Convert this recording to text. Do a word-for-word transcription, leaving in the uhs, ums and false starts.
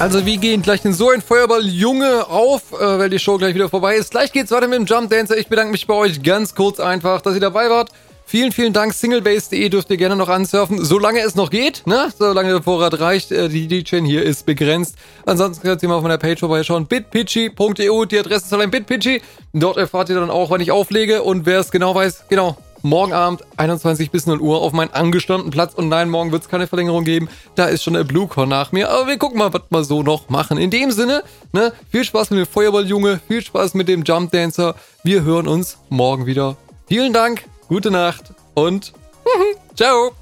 Also wie gehen gleich denn so ein Feuerball-Junge auf, äh, weil die Show gleich wieder vorbei ist. Gleich geht's weiter mit dem Jump Dancer. Ich bedanke mich bei euch ganz kurz einfach, dass ihr dabei wart. Vielen, vielen Dank. Singlebase punkt de dürft ihr gerne noch ansurfen, solange es noch geht, ne? Solange der Vorrat reicht. Äh, die D J hier ist begrenzt. Ansonsten könnt ihr mal auf meiner Page vorbeischauen. bitpitchy punkt e u, die Adresse ist allein bitpitchy. Dort erfahrt ihr dann auch, wann ich auflege. Und wer es genau weiß, genau, morgen Abend, einundzwanzig bis null Uhr, auf meinen angestammten Platz. Und nein, morgen wird es keine Verlängerung geben. Da ist schon der Bluecore nach mir. Aber wir gucken mal, was wir so noch machen. In dem Sinne, ne, viel Spaß mit dem Feuerball-Junge, viel Spaß mit dem Jump Dancer. Wir hören uns morgen wieder. Vielen Dank, gute Nacht und ciao.